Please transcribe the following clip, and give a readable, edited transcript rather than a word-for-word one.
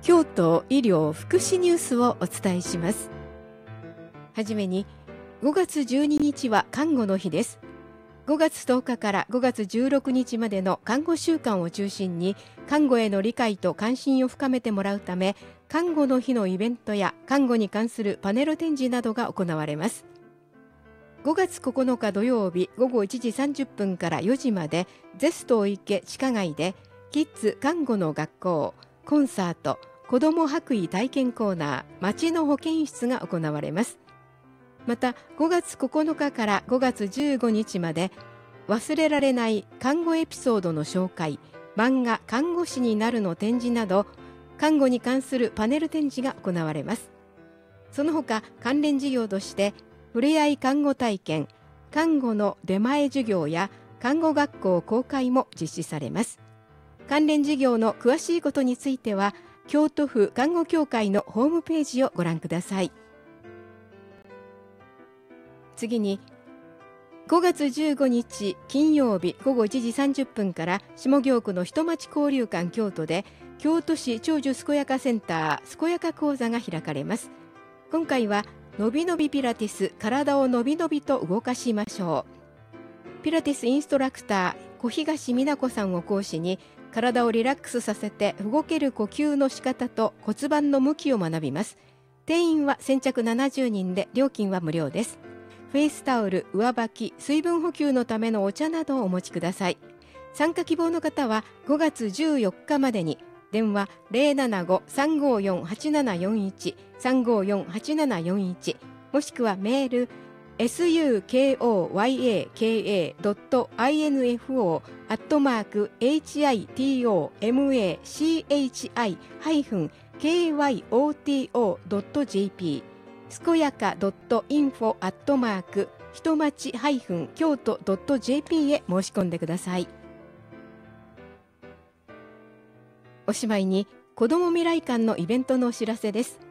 京都医療福祉ニュースをお伝えします。はじめに、5月12日は看護の日です。5月10日から5月16日までの看護週間を中心に、看護への理解と関心を深めてもらうため、看護の日のイベントや看護に関するパネル展示などが行われます。5月9日土曜日午後1時30分から4時まで、ゼスト池地下街でキッズ看護の学校、コンサート、子ども白衣体験コーナー、町の保健室が行われます。また5月9日から5月15日まで、忘れられない看護エピソードの紹介、漫画看護師になるの展示など、看護に関するパネル展示が行われます。その他関連事業として、ふれあい看護体験、看護の出前授業や看護学校公開も実施されます。関連事業の詳しいことについては、京都府看護協会のホームページをご覧ください。次に、5月15日金曜日午後1時30分から下京区の人町交流館京都で、京都市長寿健やかセンター健やか講座が開かれます。今回はのびのびピラティス、体をのびのびと動かしましょう。ピラティスインストラクター小東美奈子さんを講師に、体をリラックスさせて動ける呼吸の仕方と骨盤の向きを学びます。定員は先着70人で、料金は無料です。フェイスタオル、上履き、水分補給のためのお茶などをお持ちください。参加希望の方は5月14日までに、電話 075-354-8741 354-8741、もしくはメールsukoyaka.info@hitomachI-kyoto.jp、健やか .info@ 人町京都 .jp へ申し込んでください。おしまいに、子ども未来館のイベントのお知らせです。